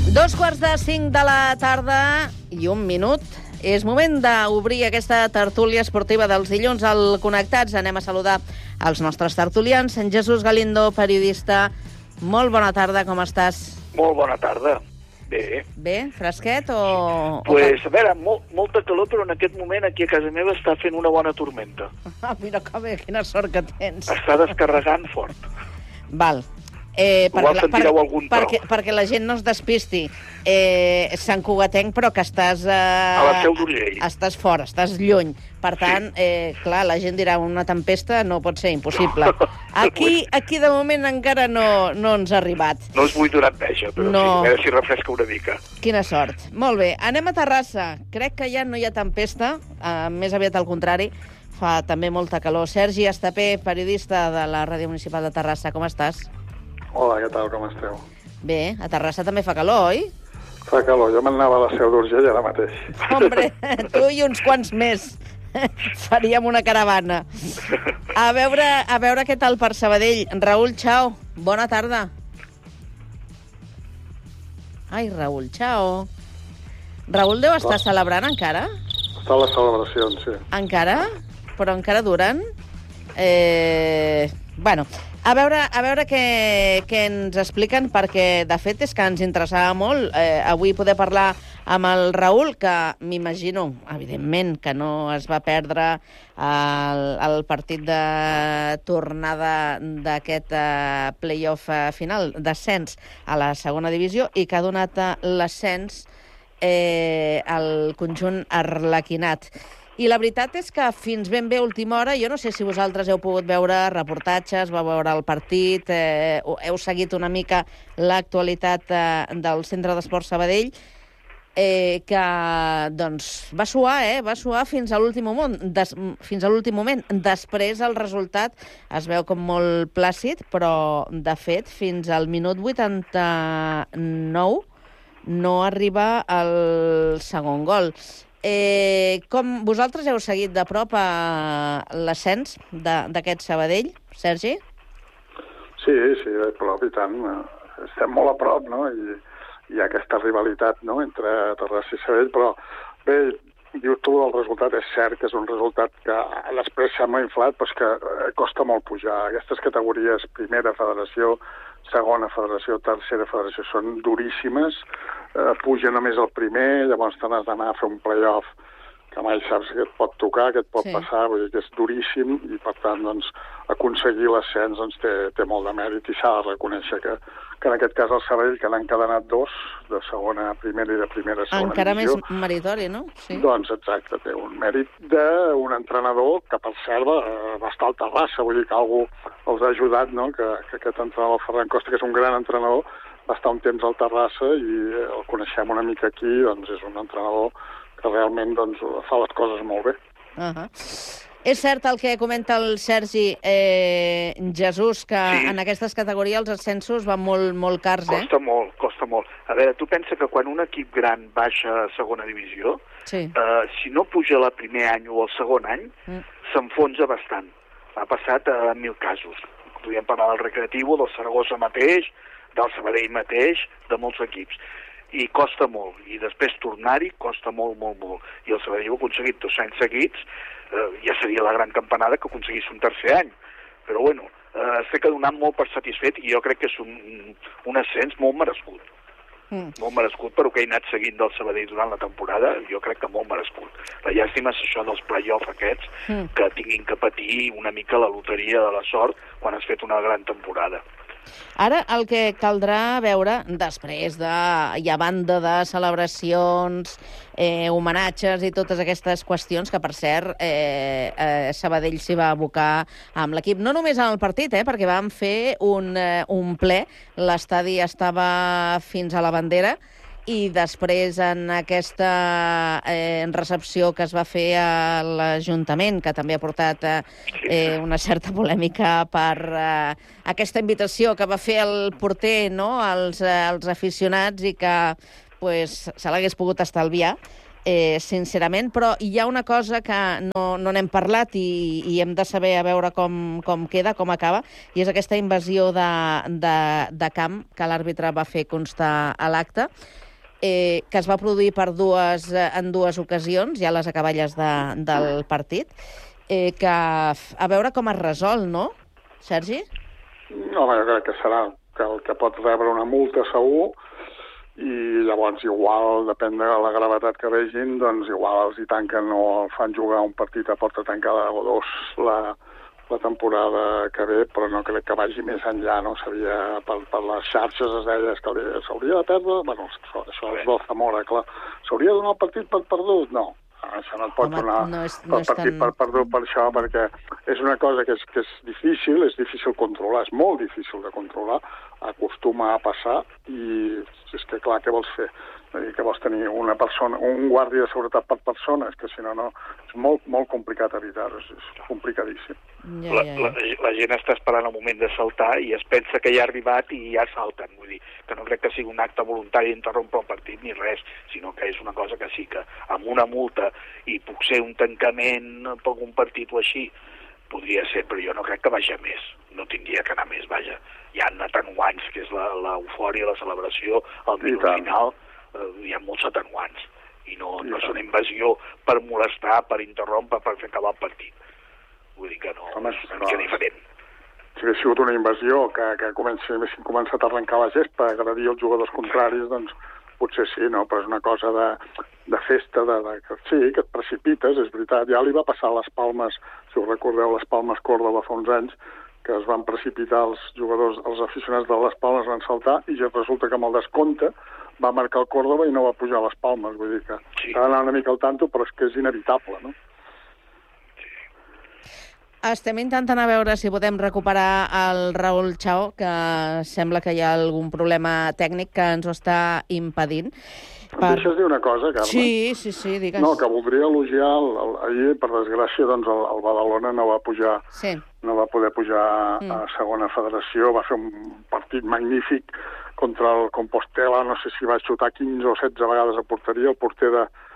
2:45 de la tarda i 1 minut. És moment d'obrir aquesta tertúlia esportiva dels dilluns al Connectats. Anem a saludar els nostres tertulians. En Jesús Galindo, periodista. Molt bona tarda, com estàs? Molt bona tarda. Bé. Bé? Fresquet o... Pues, a veure, molta calor, però en aquest moment aquí a casa meva està fent una bona tormenta. Ah, mira que bé, quina sort que tens. Està descarregant fort. Val. Sentireu algun tro. Perquè la gent no es despisti. Sant Cugatenc, però que estàs... A la Seu d'Urgell. Estàs fora, estàs lluny. Per tant, clar, la gent dirà una tempesta no pot ser, impossible. Aquí de moment encara no ens ha arribat. No us vull donar enveja, però no. Sí, a veure si refresca una mica. Quina sort. Molt bé, anem a Terrassa. Crec que ja no hi ha tempesta, més aviat al contrari. Fa també molta calor. Sergi Estapé, periodista de la Ràdio Municipal de Terrassa, com estàs? Hola, què tal, com esteu? Bé, a Terrassa també fa calor, oi? Fa calor, jo m'anava a la Seu d'Urgell ara mateix. Hombre, tu i uns quants més. Faríem una caravana. A veure què tal per Sabadell. Raül, ciao. Bona tarda. Ai, Raül, ciao. Raül deu estar celebrant encara? Està a les celebracions, sí. Encara? Però encara duren? Bueno, a veure què ens expliquen, perquè de fet és que ens interessava molt avui poder parlar amb el Raül, que m'imagino, evidentment, que no es va perdre el partit de tornada d'aquest play-off final d'ascens a la segona divisió i que ha donat l'ascens al conjunt arlequinat. I la veritat és que fins ben bé última hora, jo no sé si vosaltres heu pogut veure reportatges, vau veure el partit, heu seguit una mica l'actualitat del Centre d'Esport Sabadell, que doncs va suar fins a l'últim moment. Després el resultat es veu com molt plàcid, però de fet fins al minut 89 no arriba el segon gol. Com vosaltres heu seguit de prop l'ascens d'aquest Sabadell, Sergi? Sí, de prop i tant. Estem molt a prop, no? I hi ha aquesta rivalitat, no?, entre Terrassa i Sabadell, però bé, dius tu, el resultat és cert que és un resultat que després sembla inflat, però és que costa molt pujar. Aquestes categories, primera federació, segona federació, tercera federació, són duríssimes, puja només el primer, llavors te n'has d'anar a fer un play-off que mai saps què et pot tocar, què et pot passar, vull dir que és duríssim i per tant doncs, aconseguir l'ascens doncs, té molt de mèrit i s'ha de reconèixer que en aquest cas el Sabadell, que n'han encadenat 2, de segona a primera i de primera a segona encara divisió. Més meritori, no? Sí. Doncs exacte, té un mèrit d'un entrenador que per cert va estar al Terrassa, vull dir que algú els ha ajudat, no?, que aquest entrenador, Ferran Costa, que és un gran entrenador, va estar un temps al Terrassa i el coneixem una mica aquí, doncs és un entrenador que realment doncs, fa les coses molt bé. És cert el que comenta el Sergi Jesús, que sí, en aquestes categories els ascensos van molt cars, Costa molt. A veure, tu pensa que quan un equip gran baixa a segona divisió, sí, si no puja el primer any o el segon any, s'enfonsa bastant. Ha passat a 1000 casos. Podríem parlar del Recreativo, del Saragossa mateix, del Sabadell mateix, de molts equips. I costa molt. I després tornar-hi costa molt. I el Sabadell ha aconseguit 2 anys seguits, ja seria la gran campanada que aconseguís un tercer any. Però bueno, s'ha donat molt per satisfet i jo crec que és un ascens molt merescut. Molt merescut per que he anat seguint del Sabadell durant la temporada, jo crec que molt merescut. La llàstima és això dels play-off aquests, que tinguin que patir una mica la loteria de la sort quan has fet una gran temporada. Ara el que caldrà veure després i a banda de celebracions, homenatges i totes aquestes qüestions, que per cert Sabadell s'hi va abocar amb l'equip, no només en el partit, perquè van fer un ple, l'estadi estava fins a la bandera, i després en aquesta recepció que es va fer a l'Ajuntament, que també ha portat una certa polèmica per aquesta invitació que va fer el porter, no?, als aficionats i que se l'hagués pogut estalviar, sincerament, però hi ha una cosa que no n'hem parlat i hem de saber a veure com queda, com acaba, i és aquesta invasió de camp que l'àrbitre va fer constar a l'acte, que es va produir en dues ocasions, ja a les acaballes del partit, que a veure com es resol, no, Sergi? No, jo crec que serà que el que pot rebre una multa segur, i llavors igual, depèn de la gravetat que vegin, doncs igual els hi tanquen o el fan jugar un partit a porta tancada o dos la temporada que ve, però no crec que vagi més enllà, no? Per les xarxes es deia que s'hauria de perdre, bueno, això és del Zamora, clar. S'hauria de donar el partit per perdut? No, això no et pot donar el partit per perdut per això, perquè és una cosa que és difícil controlar, és molt difícil de controlar, acostuma a passar, i és que clar, què vols fer? Que vols tenir una persona, un guàrdia de seguretat per persona, és que si no, és molt, molt complicat evitar-ho, és complicadíssim. La gent està esperant el moment de saltar i es pensa que ja ha arribat i ja salten, vull dir, que no crec que sigui un acte voluntari d'interrompre el partit ni res, sinó que és una cosa que sí que amb una multa i potser un tancament per un partit o així, podria ser, però jo no crec que vagi més, no tindria que anar més, vaja. Hi ha atenuants, que és l'eufòria, la celebració, el minut final, hi ha molts atenuants, i no és una invasió per molestar, per interrompre, per fer acabar el partit. Vull dir que no, és una mica diferent. Si hagués sigut una invasió que haguessin començat a arrencar la gespa, agredir els jugadors contraris, doncs potser sí, no? Però és una cosa de festa, sí, que et precipites, és veritat. Ja li va passar a les Palmes, si us recordeu, les Palmes Córdoba fa uns anys, que es van precipitar els jugadors, els aficionats de les Palmes van saltar, i ja resulta que amb el descompte va marcar el Córdoba i no va pujar a les Palmes. Vull dir que s'ha d'anar una mica al tanto, però és que és inevitable, no? Estem intentant a veure si podem recuperar el Raül Chao, que sembla que hi ha algun problema tècnic que ens ho està impedint. Em deixes dir una cosa, Carme? Sí, digues. No, que voldria elogiar, ahir, per desgràcia, doncs el Badalona no va pujar, no va poder pujar a segona federació, va fer un partit magnífic contra el Compostela, no sé si va xutar 15 o 16 vegades a porteria, el porter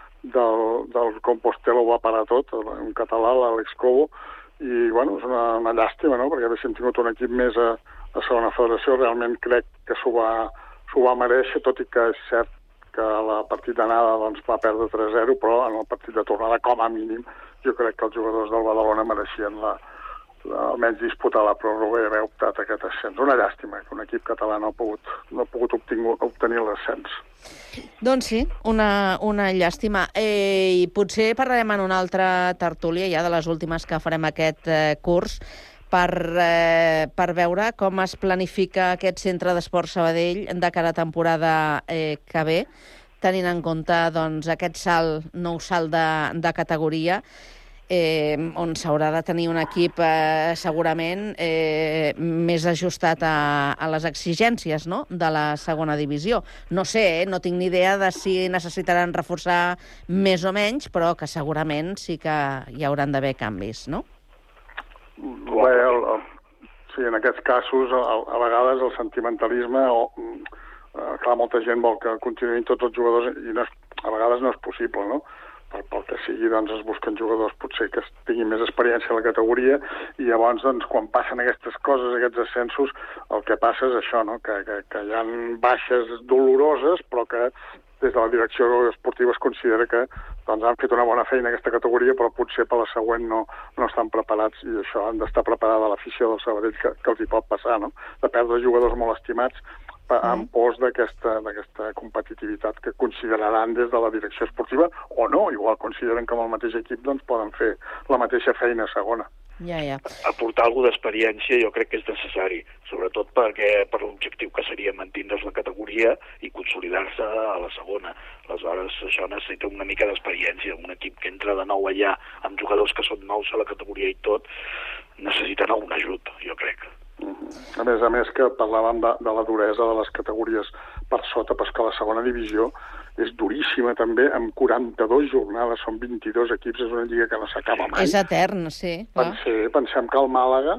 del Compostela ho va parar tot, un català, l'Àlex Cobo, i, bueno, és una llàstima, no?, perquè haguéssim tingut un equip més a segona federació, realment crec que s'ho va mereixer, tot i que és cert que la partit d'anada doncs, va perdre 3-0, però en el partit de tornada, com a mínim, jo crec que els jugadors del Badalona mereixien almenys disputar la pròrroga i haver optat a aquest ascens. Una llàstima que un equip català no ha pogut obtenir l'ascens. Doncs sí, una llàstima. I potser parlarem en una altra tertúlia, ja de les últimes que farem aquest curs, per veure com es planifica aquest centre d'esport Sabadell de cara a temporada que ve, tenint en compte doncs, aquest nou salt de categoria, on s'haurà de tenir un equip segurament més ajustat a les exigències, no?, de la segona divisió. No sé, no tinc ni idea de si necessitaran reforçar més o menys, però que segurament sí que hi hauran d'haver canvis, no? Bé, sí, en aquests casos, a vegades el sentimentalisme, clar, molta gent vol que continuïn tots els jugadors i a vegades no és possible, no? Pel que sigui, doncs es busquen jugadors potser que tinguin més experiència a la categoria, i llavors, doncs, quan passen aquestes coses, aquests ascensos, el que passa és això, no?, que hi ha baixes doloroses, però que des de la direcció esportiva es considera que doncs, han fet una bona feina en aquesta categoria, però potser per la següent no estan preparats, i això han d'estar preparada l'afició del Sabadell que els hi pot passar, no?, de perdre jugadors molt estimats en pos d'aquesta competitivitat que consideraran des de la direcció esportiva, o no, igual consideren que amb el mateix equip doncs, poden fer la mateixa feina a segona. Ja. Aportar alguna d'experiència jo crec que és necessari, sobretot per l'objectiu que seria mantindre's la categoria i consolidar-se a la segona. Aleshores, això necessita una mica d'experiència. Un equip que entra de nou allà amb jugadors que són nous a la categoria i tot, necessiten algun ajut, jo crec. A més que parlàvem de la duresa de les categories per sota, però que la segona divisió és duríssima també, amb 42 jornades, són 22 equips, és una lliga que no s'acaba mai. És etern, sí. Pensem que el Màlaga,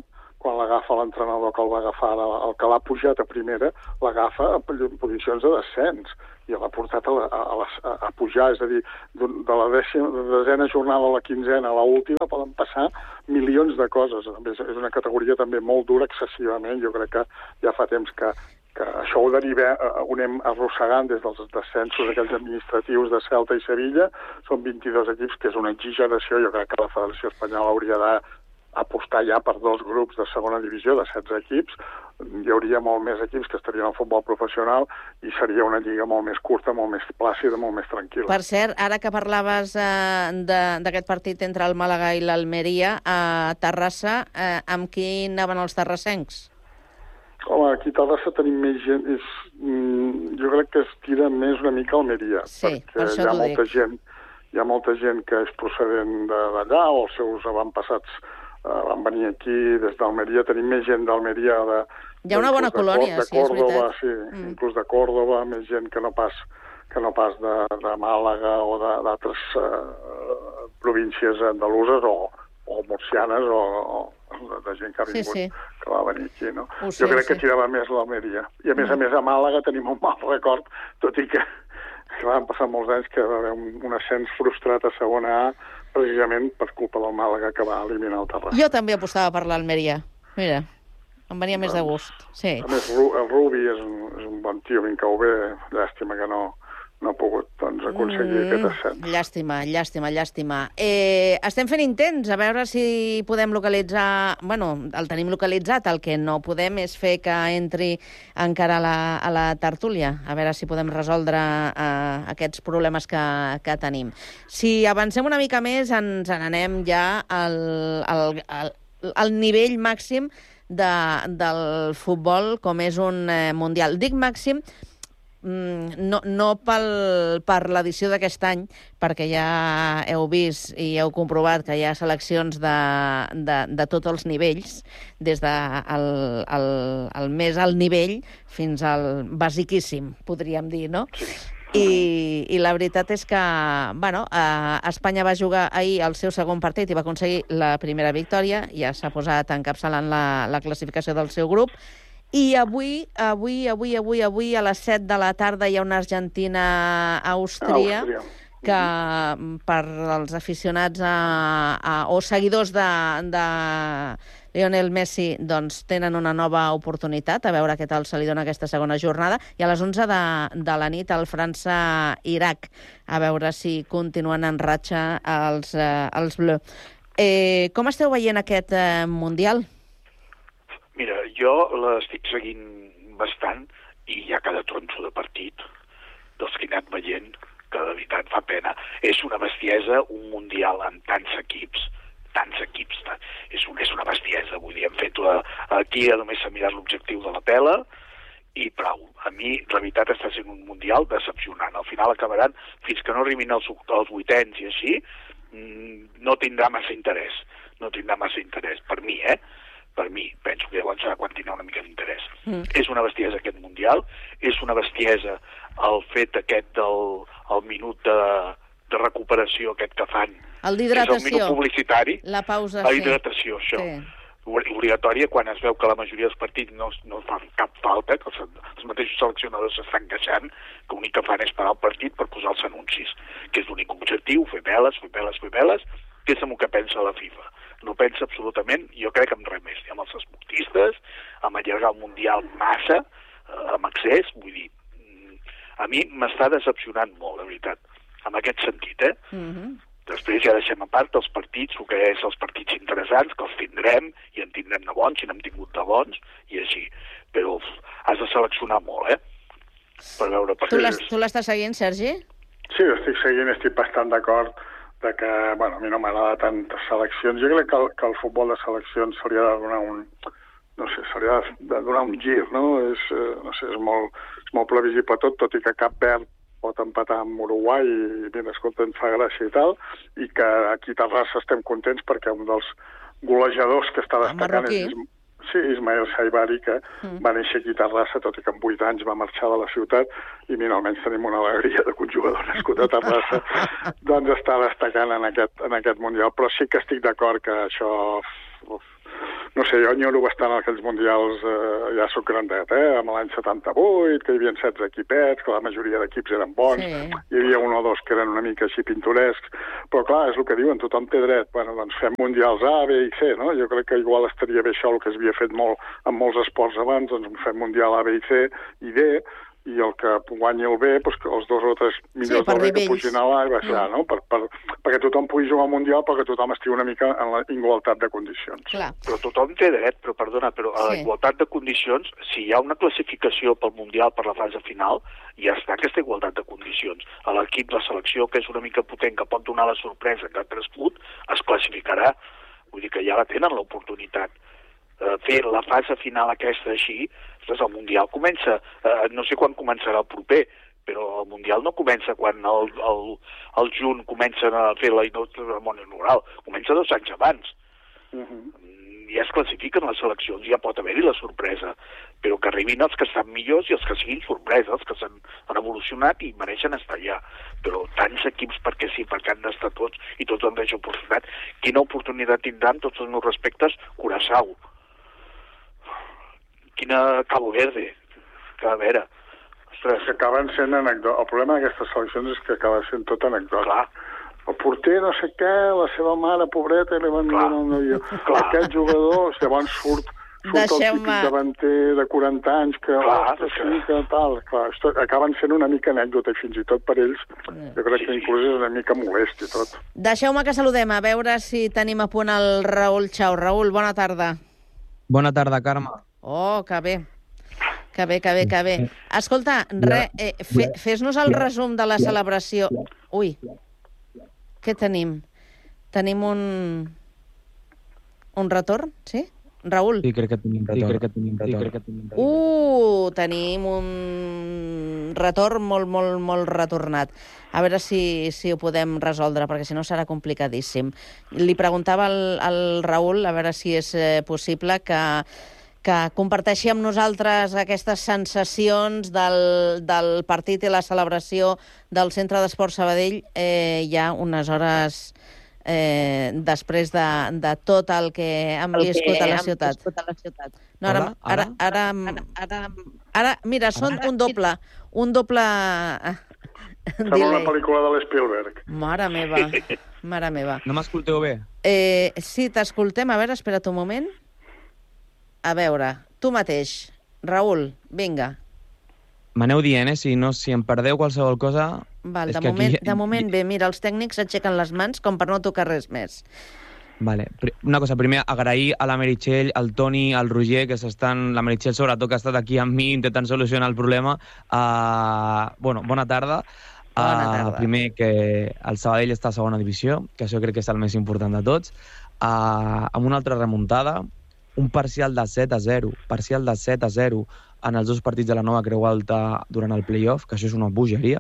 quan l'agafa l'entrenador que el va agafar, el que l'ha pujat a primera, l'agafa en posicions de descens i l'ha portat a pujar, és a dir, de la desena jornada a la quinzena a l'última poden passar milions de coses. És una categoria també molt dura excessivament. Jo crec que ja fa temps que això ho ho anem arrossegant des dels descensos aquells administratius de Celta i Sevilla. Són 22 equips, que és una exageració. Jo crec que la Federació Espanyola hauria d'apostar ja per 2 grups de segona divisió, de 16 equips. Hi hauria molt més equips que estarien al futbol professional i seria una lliga molt més curta, molt més plàcida, molt més tranquil·la. Per cert, ara que parlaves d'aquest partit entre el Màlaga i l'Almeria, a Terrassa, amb qui anaven els terrassencs? Home, aquí a Terrassa tenim més gent. Jo crec que es tira més una mica Almeria. Sí, per això t'ho dic. Hi ha molta gent que és procedent d'allà, o els seus avantpassats van venir aquí des d'Almeria. Tenim més gent d'Almeria. Hi ha una bona colònia, sí, és veritat. Sí, inclús de Còrdoba, més gent que no pas de Màlaga o d'altres províncies andaluses o murcianes o de gent que ha vingut, que va venir aquí, no? Jo crec que tirava més l'Almeria. I a més a Màlaga tenim un mal record, tot i que van passar molts anys que va haver un ascens frustrat a segona A, precisament per culpa del Màlaga, que va eliminar el Terrassa. Jo també apostava per l'Almeria. Mira, em venia més de gust. Sí. A més, el Rubi és un bon tio, ben cau bé. Llàstima que no ha pogut aconseguir aquest ascens. Llàstima. Estem fent intents a veure si podem localitzar... Bueno, el tenim localitzat. El que no podem és fer que entri encara a la tertúlia. A veure si podem resoldre aquests problemes que tenim. Si avancem una mica més, ens n'anem ja al nivell màxim del futbol, com és un mundial. Dic màxim no per l'edició d'aquest any, perquè ja heu vist i heu comprovat que hi ha seleccions de tots els nivells, des del més alt nivell fins al basiquíssim, podríem dir, no? I la veritat és que Espanya va jugar ahir el seu segon partit i va aconseguir la primera victòria, ja s'ha posat encapçalant la classificació del seu grup. I avui, a les 7 de la tarda, hi ha una Argentina-Àustria que per als aficionats o seguidors de Lionel Messi doncs tenen una nova oportunitat, a veure què tal se li dona aquesta segona jornada. I a les 11 de la nit, el França-Iraq, a veure si continuen en ratxa els bleus. Com esteu veient aquest Mundial? Mira, jo l'estic seguint bastant i hi ha cada tronço de partit dels que he anat veient, que de veritat fa pena. És una bestiesa, un Mundial amb tants equips. És una bestiesa, vull dir, hem fet aquí només s'ha mirat l'objectiu de la pela i prou. A mi, la veritat, està sent un Mundial decepcionant. Al final acabaran, fins que no arribin als 8ens i així, no tindrà massa interès. Per mi, Per mi, penso que llavors serà quan tindrà una mica d'interès. És una bestiesa aquest Mundial, és una bestiesa el fet aquest del minut de recuperació aquest que fan. El d'hidratació. És el minut publicitari. La pausa, La hidratació, això. Sí. Obligatòria, quan es veu que la majoria dels partits no fan cap falta, que els mateixos seleccionadors s'estan queixant, que l'únic que fan és parar el partit per posar els anuncis, que és l'únic objectiu, fer veles, que és el que pensa la FIFA. No pensa absolutament, jo crec, en res més, amb els esportistes, amb allargar el Mundial massa, amb excés, vull dir, a mi m'està decepcionant molt, de veritat, en aquest sentit, Després ja deixem a part els partits, el que és els partits interessants, que els tindrem, i en tindrem de bons, i n'hem tingut de bons, i així. Però has de seleccionar molt, per veure... Tu l'estàs seguint, Sergi? Sí, l'estic seguint, estic bastant d'acord que, a mi no m'agrada tantes seleccions. Jo crec que el futbol de seleccions se li ha de donar un gir, no? És molt previsible tot i que Cap Verd pot empatar amb Uruguai i, mira, escolta, ens fa gràcia i tal, i que aquí a Terrassa estem contents perquè un dels golejadors que està destacant és Ismael Saibari, que va néixer aquí a Terrassa, tot i que amb 8 anys va marxar de la ciutat, i mira, almenys tenim una alegria de que un jugador nascut a Terrassa doncs està destacant en aquest Mundial. Però sí que estic d'acord que això no sé, jo enyoro bastant aquells mundials, ja soc grandet, amb l'any 78, que hi havia 16 equipets, que la majoria d'equips eren bons, hi havia un o dos que eren una mica així pintorescs, però clar, és el que diuen, tothom té dret, bueno, doncs fem mundials A, B i C, no? Jo crec que igual estaria bé això, el que s'havia fet molt en molts esports abans, doncs fem mundial A, B i C i D, i el que guanyi el B, doncs que els 2 o 3 millors del B que pugin a l'A i baixar, no? Perquè tothom pugui jugar al Mundial, perquè tothom estigui una mica en la igualtat de condicions. Clar. Però tothom té dret, però perdona, però a la igualtat de condicions, si hi ha una classificació pel Mundial per la fase final, ja està aquesta igualtat de condicions. A l'equip, la selecció, que és una mica potent, que pot donar la sorpresa que ha crescut, es classificarà. Vull dir que ja la tenen l'oportunitat. Fer la fase final aquesta així, el Mundial comença, no sé quan començarà el proper, però el Mundial no comença quan el juny comencen a fer la cerimònia inaugural, comença 2 anys abans. Ja es classifiquen les seleccions, ja pot haver-hi la sorpresa, però que arribin els que estan millors i els que siguin sorpresa, els que han evolucionat i mereixen estar allà. Però tants equips perquè sí, perquè han d'estar tots i tots han deixat oportunitat. Quina oportunitat tindran, tots els meus respectes, Curaçao? Quina Cabo Verde? Que a veure... Ostres, que acaben sent anecdòtics. El problema d'aquestes seleccions és que acaba sent tot anecdòtic. Clar. El porter no sé què, la seva mare, pobreta, li van dir aquest jugador, llavors surt el típic davanter de 40 anys que, sí, que tal. Clar, acaben sent una mica anècdota i fins i tot per ells jo crec que inclús és una mica molest i tot. Deixeu-me que saludem, a veure si tenim a punt el Raül Chao. Raül, bona tarda. Bona tarda, Carme. Oh, que bé. Que bé, que bé, que bé. Escolta, fes-nos el resum de la celebració. Ui, què tenim? Tenim un retorn, sí? Raül? Sí, crec que tenim retorn. Tenim un retorn molt retornat. A veure si ho podem resoldre, perquè si no serà complicadíssim. Li preguntava al Raül, a veure si és possible que comparteixi amb nosaltres aquestes sensacions del partit i la celebració del Centre d'Esport Sabadell ja unes hores després de tot el que hem viscut a la ciutat. No, ara, mira, són un doble. Sembla una pel·lícula de l'Spielberg. Mare meva. No m'escolteu bé? Sí, t'escoltem. A veure, espera't un moment. A veure, tu mateix, Raül, vinga. M'aneu dient, si em perdeu qualsevol cosa... Val, de moment bé, mira, els tècnics aixequen les mans com per no tocar res més. Vale. Una cosa, primer, agrair a la Meritxell, al Toni, al Roger, que la Meritxell sobretot, que ha estat aquí amb mi intentant solucionar el problema. Bona tarda. Primer, que el Sabadell està a segona divisió, que això crec que és el més important de tots. Amb una altra remuntada, un parcial de 7-0 en els 2 partits de la Nova Creu Alta durant el play-off, que això és una bogeria,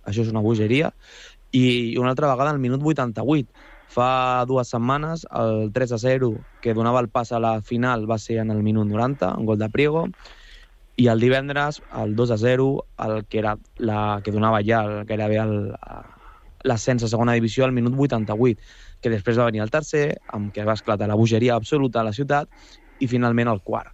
i una altra vegada al minut 88. Fa 2 setmanes, el 3-0 que donava el pas a la final va ser en el minut 90, un gol de Priego, i el divendres, el 2-0, el que donava ja gairebé l'ascens a segona divisió al minut 88, que després va venir el tercer, amb què va esclatar la bogeria absoluta a la ciutat, i finalment el quart.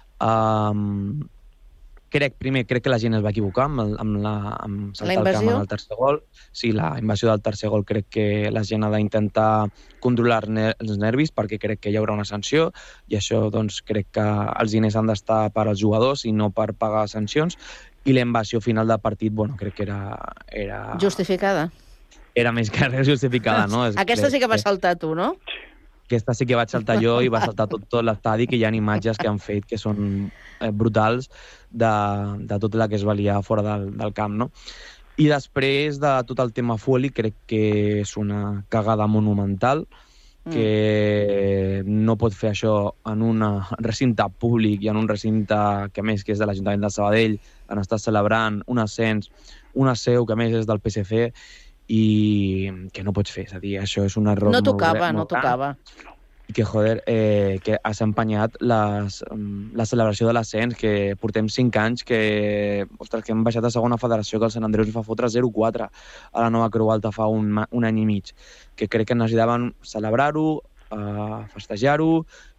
Crec que la gent es va equivocar amb saltar el camp en el tercer gol. Sí, la invasió del tercer gol crec que la gent ha d'intentar controlar els nervis perquè crec que hi haurà una sanció i això doncs crec que els diners han d'estar per als jugadors i no per pagar sancions, i la invasió final del partit, crec que era... Justificada. Era més que res justificada, no? Aquesta sí que vas saltar tu, no? Aquesta sí que vaig saltar jo i va saltar tot l'estadi, que hi ha imatges que han fet que són brutals de tot la que es valia fora del camp, no? I després de tot el tema Foley, crec que és una cagada monumental, que no pot fer això en un recinte públic i en un recinte que a més que és de l'Ajuntament de Sabadell, en estar celebrant un ascens, una seu que a més és del PSC, i que no pots fer, és a dir, això és un error no tocava. I que, que has empenyat la celebració de l'ascens, que portem 5 anys que hem baixat a segona federació, que el Sant Andreu ens va fotre 0-4 a la Nova Creu Alta fa un any i mig, que crec que necessitaven celebrar-ho, festejar-ho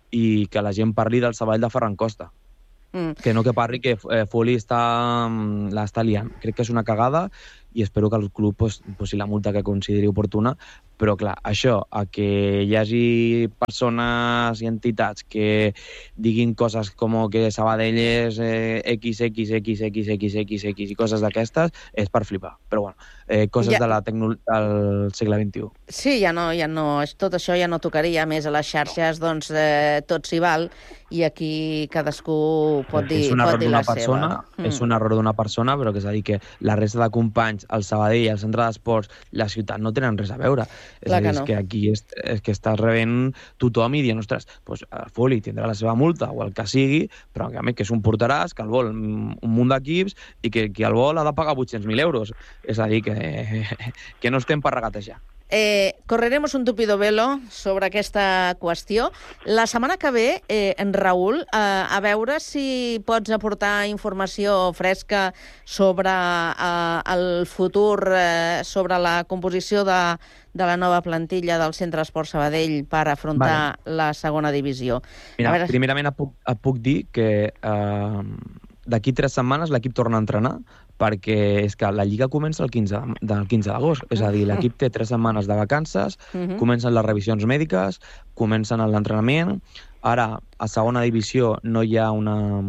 i que la gent parli del Sabadell de Ferran Costa. Que no que parli que Foley l'està liant. Crec que és una cagada i espero que el club posi la multa que consideri oportuna, però clar, això, a que hi hagi persones i entitats que diguin coses com que Sabadell és XXXXXX i coses d'aquestes, és per flipar. Però bueno, coses del segle XXI. Sí, ja no, tot això ja no tocaria, més a les xarxes, doncs tot s'hi val, i aquí cadascú pot dir la seva. És un error d'una persona, però que és a dir que la resta de companys, el Sabadell, el centre d'esports, la ciutat no tenen res a veure. És a dir, és que aquí és que estàs rebent tothom i dient, ostres, doncs el Foley tindrà la seva multa o el que sigui, però a més que és un porteràs, que el vol un munt d'equips i que qui el vol ha de pagar 800.000 euros. És a dir, que no estem per regatejar. Correremos un tupido velo sobre aquesta qüestió. La setmana que ve, en Raül, a veure si pots aportar informació fresca sobre el futur, sobre la composició de la nova plantilla del Centre d'Esport Sabadell per afrontar la segona divisió. Mira, primerament et puc dir que d'aquí 3 setmanes l'equip torna a entrenar, perquè és que la Lliga comença el 15 d'agost. És a dir, l'equip té 3 setmanes de vacances, comencen les revisions mèdiques, comencen l'entrenament. Ara, a segona divisió no hi ha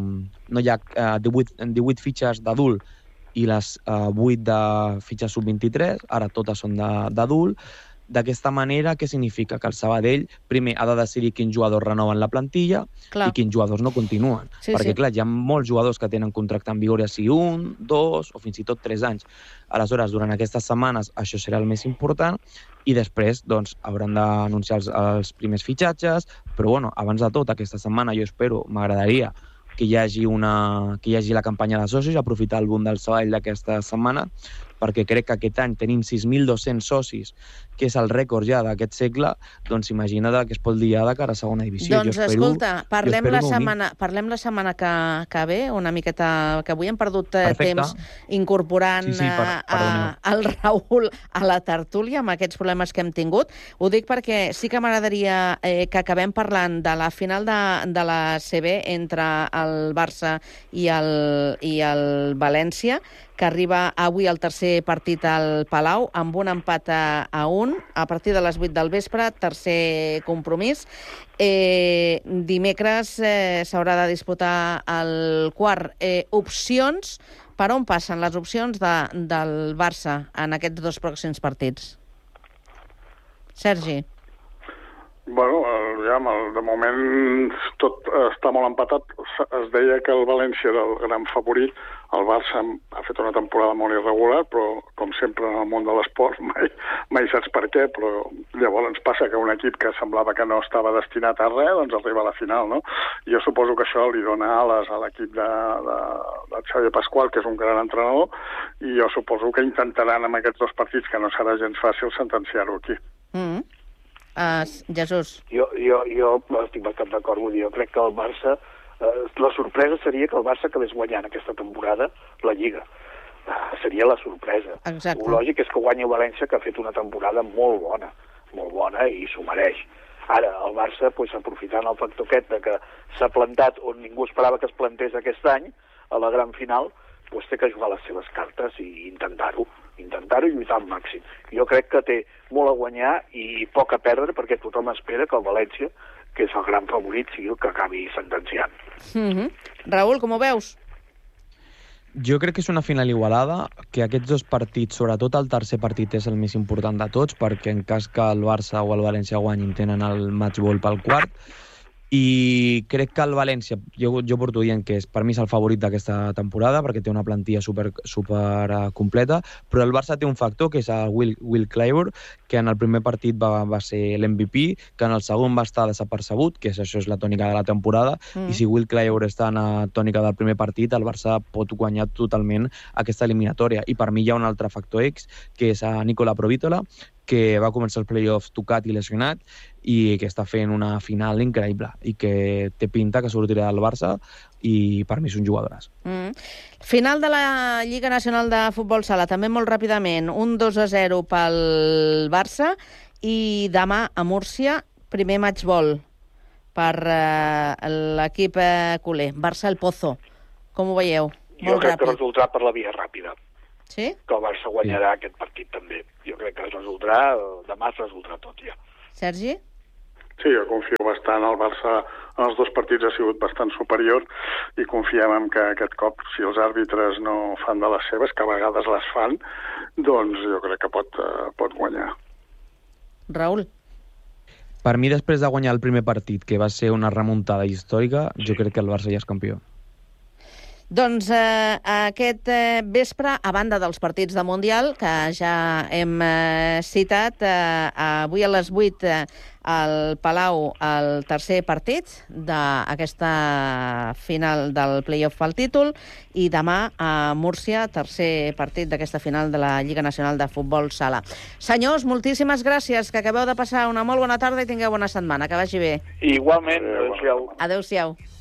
18 fitxes d'adult i les 8 de fitxes sub-23, ara totes són d'adult. D'aquesta manera, què significa? Que el Sabadell primer ha de decidir quins jugadors renoven la plantilla i quins jugadors no continuen. Perquè, clar, hi ha molts jugadors que tenen contracte en vigor, ja sigui 1, 2 o fins i tot 3 anys. Aleshores, durant aquestes setmanes, això serà el més important i després, doncs, hauran d'anunciar els primers fitxatges, però, bueno, abans de tot, aquesta setmana, jo espero, m'agradaria que hi hagi la campanya de socis, aprofitar el boom del Sabadell d'aquesta setmana, perquè crec que aquest any tenim 6.200 socis, que és el rècord ja d'aquest segle, doncs imagina't que es pot liar de cara a segona divisió. Doncs escolta, parlem la setmana que ve, una miqueta, que avui hem perdut temps incorporant el Raül a la tertúlia amb aquests problemes que hem tingut. Ho dic perquè sí que m'agradaria que acabem parlant de la final de la CB entre el Barça i el València, que arriba avui al tercer partit al Palau, amb un empat a 1, a partir de les 8 del vespre, tercer compromís. Dimecres s'haurà de disputar el quart. Opcions, per on passen les opcions del Barça en aquests 2 pròxims partits? Sergi. Bueno, de moment tot està molt empatat. Es deia que el València era el gran favorit. El Barça ha fet una temporada molt irregular, però, com sempre en el món de l'esport, mai saps per què, però llavors ens passa que un equip que semblava que no estava destinat a res, doncs arriba a la final, no? Jo suposo que això li dona ales a l'equip de Xavier Pasqual, que és un gran entrenador, i jo suposo que intentaran amb aquests 2 partits, que no serà gens fàcil, sentenciar-ho aquí. Jesús. Jo estic bastant d'acord, vull dir, jo crec que el Barça, la sorpresa seria que el Barça acabés guanyant aquesta temporada la Lliga. Seria la sorpresa. Exacte. El lògic és que guanyi el València, que ha fet una temporada molt bona i s'ho mereix. Ara, el Barça, aprofitant el factor aquest de que s'ha plantat on ningú esperava que es plantés aquest any, a la gran final, té que jugar les seves cartes i intentar-ho i lluitar al màxim. Jo crec que té molt a guanyar i poc a perdre, perquè tothom espera que el València, que és el gran favorit, sigui el que acabi sentenciant. Raül, com ho veus? Jo crec que és una final igualada, que aquests 2 partits, sobretot el tercer partit, és el més important de tots, perquè en cas que el Barça o el València guanyin tenen el match ball pel quart. I crec que el València, jo porto dient que per mi és el favorit d'aquesta temporada, perquè té una plantilla super completa, però el Barça té un factor, que és el Will Clyburn, que en el primer partit va ser l'MVP, que en el segon va estar desapercebut, que això és la tònica de la temporada, i si Will Clyburn està en la tònica del primer partit, el Barça pot guanyar totalment aquesta eliminatòria. I per mi hi ha un altre factor X, que és a Nicola Provítola, que va començar els play-offs tocat i lesionat i que està fent una final increïble i que té pinta que sortirà del Barça i per mi és un jugadoràs. Final de la Lliga Nacional de Futbol Sala, també molt ràpidament, un 2-0 pel Barça i demà a Múrcia, primer match ball per l'equip culer. Barça el Pozo. Com ho veieu? Jo crec que resultarà per la via ràpida. Sí? Que el Barça guanyarà aquest partit també. Jo crec que resultarà, demà es resultarà tot ja. Sergi? Sí, jo confio bastant. El Barça en els dos partits ha sigut bastant superior i confiem en que aquest cop, si els àrbitres no fan de les seves, que a vegades les fan, doncs jo crec que pot guanyar. Raül? Per mi, després de guanyar el primer partit, que va ser una remuntada històrica, jo crec que el Barça ja és campió. Doncs aquest vespre, a banda dels partits de Mundial, que ja hem citat, avui a les 8 al Palau el tercer partit d'aquesta final del play-off pel títol i demà a Múrcia, tercer partit d'aquesta final de la Lliga Nacional de Futbol Sala. Senyors, moltíssimes gràcies, que acabeu de passar una molt bona tarda i tingueu bona setmana. Que vagi bé. Igualment, adéu-siau. Adéu-siau.